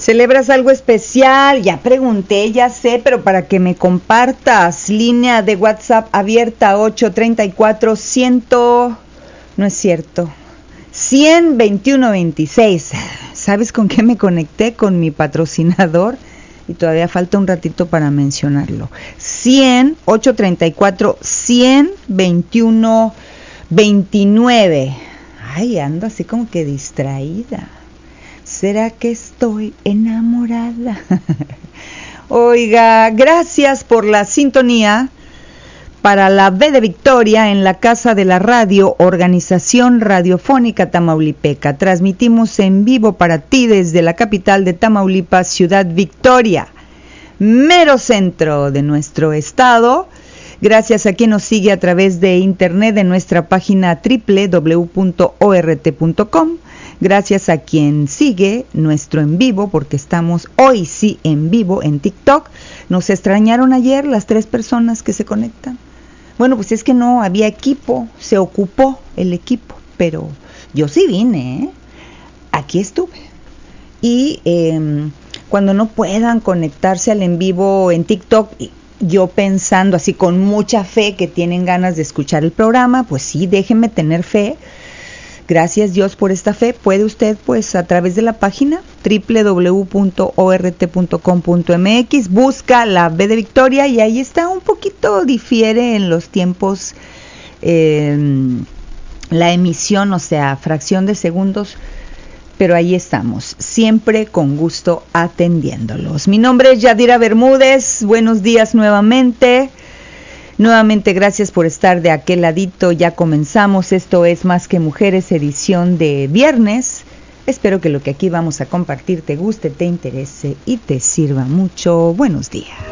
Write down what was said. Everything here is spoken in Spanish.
¿Celebras algo especial? Ya pregunté, ya sé, pero para que me compartas. Línea de WhatsApp abierta 834-100... No es cierto. 100-21-26. ¿Sabes con qué me conecté? Con mi patrocinador. Y todavía falta un ratito para mencionarlo. 834-100-21-29. Ay, ando así como que distraída. ¿Será que estoy enamorada? Oiga, gracias por la sintonía para la B de Victoria en la Casa de la Radio, Organización Radiofónica Tamaulipeca. Transmitimos en vivo para ti desde la capital de Tamaulipas, Ciudad Victoria, mero centro de nuestro estado. Gracias a quien nos sigue a través de internet en nuestra página www.ort.com. Gracias a quien sigue nuestro en vivo, porque estamos hoy sí en vivo en TikTok. Nos extrañaron ayer las 3 personas que se conectan. Bueno, pues es que no había equipo, se ocupó el equipo, pero yo sí vine, ¿eh? Aquí estuve. Y cuando no puedan conectarse al en vivo en TikTok, yo pensando así con mucha fe que tienen ganas de escuchar el programa, pues sí, déjenme tener fe. Gracias Dios por esta fe. Puede usted pues a través de la página www.ort.com.mx busca la B de Victoria y ahí está. Un poquito difiere en los tiempos la emisión, o sea, fracción de segundos, pero ahí estamos, siempre con gusto atendiéndolos. Mi nombre es Yadira Bermúdez, buenos días nuevamente. Nuevamente gracias por estar de aquel ladito, ya comenzamos, esto es Más que Mujeres, edición de viernes. Espero que lo que aquí vamos a compartir te guste, te interese y te sirva mucho. Buenos días.